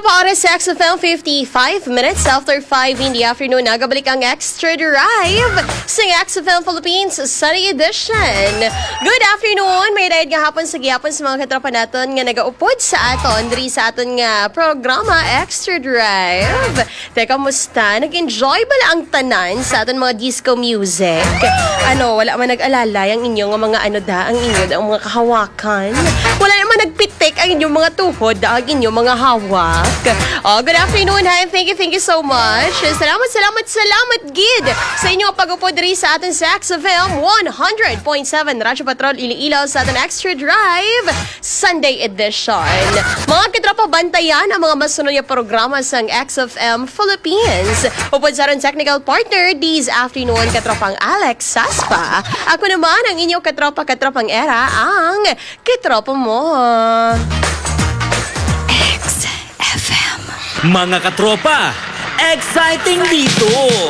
katropa, oras sa XFM 55 minutes after 5 in the afternoon. Nagabalik ang Extra Drive sa XFM Philippines Sunday Edition. Good afternoon. May ride nga hapon sa gihapon sa mga katropa natin nga nagaupod sa aton diri sa aton nga programa Extra Drive. Teka, musta? Nag-enjoy ba ang tanan sa aton mga disco music? Wala man nag-alalay ang inyong mga ang inyong mga kahawakan? Wala naman nagpitik ang inyong mga tuhod ang inyong mga hawak. Good afternoon, hi, and thank you so much. Salamat, Gid, sa inyong pag-upod rin sa atin sa XFM 100.7 Radyo Patrol Iloilo sa atin Extra Drive Sunday Edition. Mga katropa, bantayan ang mga masunod na programa sa XFM Philippines. Upod sa rin technical partner this afternoon, katropang Alex Saspa. Ako naman ang inyong katropang era, ang katropa mo. Mga katropa, exciting dito!